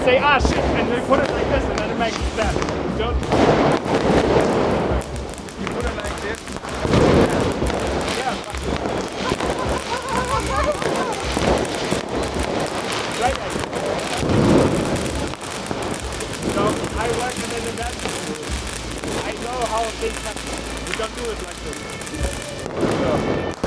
say, ah shit, and then put it like this, and then it makes that. Don't. You put it like this. Yeah. Right. So I recommend that. I know how things happen. We don't do it like this. So.